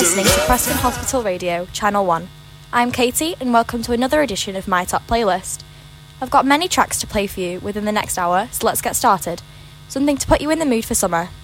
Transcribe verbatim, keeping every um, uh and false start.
listening to Preston Hospital Radio, Channel one. I'm Katie, and welcome to another edition of My Top Playlist. I've got many tracks to play for you within the next hour, so let's get started. Something to put you in the mood for summer.